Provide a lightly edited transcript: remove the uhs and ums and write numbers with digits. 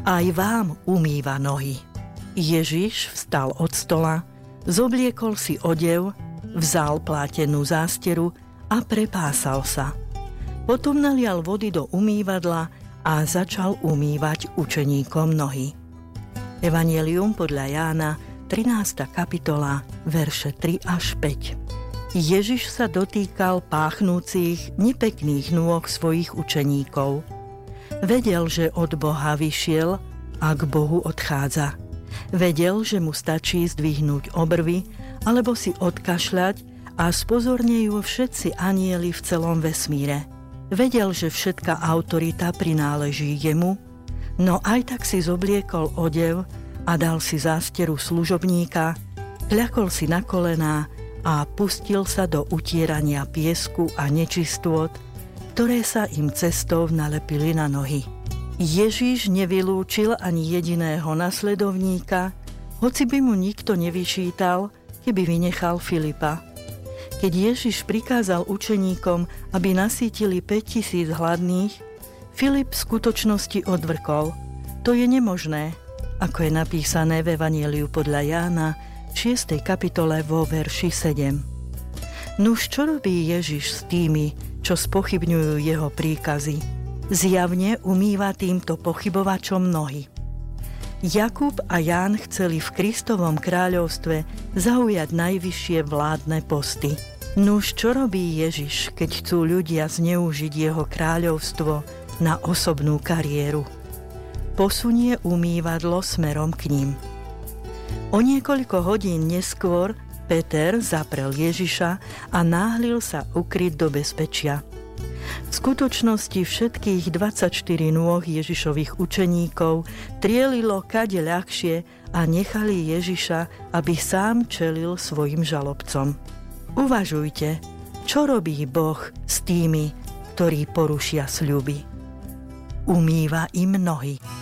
aj vám umýva nohy. Ježiš vstal od stola, zobliekol si odev, vzal plátenú zásteru a prepásal sa. Potom nalial vody do umývadla a začal umývať učeníkom nohy. Evanjelium podľa Jána, 13. kapitola, verše 3 až 5. Ježiš sa dotýkal páchnúcich, nepekných nôh svojich učeníkov. Vedel, že od Boha vyšiel a k Bohu odchádza. Vedel, že mu stačí zdvihnúť obrvy alebo si odkašľať a spozornejú všetci anjeli v celom vesmíre. Vedel, že všetká autorita prináleží jemu, no aj tak si zobliekol odev a dal si zásteru služobníka, kľakol si na kolená a pustil sa do utierania piesku a nečistôt, ktoré sa im cestou nalepili na nohy. Ježiš nevylúčil ani jediného nasledovníka, hoci by mu nikto nevyčítal, keby vynechal Filipa. Keď Ježiš prikázal učeníkom, aby nasýtili 5000 hladných, Filip v skutočnosti odvrkol. To je nemožné, ako je napísané v Evanjeliu podľa Jána, 6. kapitole vo verši 7. Nuž čo robí Ježiš s tými, čo spochybňujú jeho príkazy? Zjavne umýva týmto pochybovačom nohy. Jakub a Ján chceli v Kristovom kráľovstve zaujať najvyššie vládne posty. Nuž čo robí Ježiš, keď chcú ľudia zneužiť jeho kráľovstvo na osobnú kariéru? Posunie umývadlo smerom k ním. O niekoľko hodín neskôr Peter zaprel Ježiša a náhlil sa ukryť do bezpečia. V skutočnosti všetkých 24 nôh Ježišových učeníkov trielilo kade ľahšie a nechali Ježiša, aby sám čelil svojim žalobcom. Uvažujte, čo robí Boh s tými, ktorí porušia sľuby. Umýva im nohy.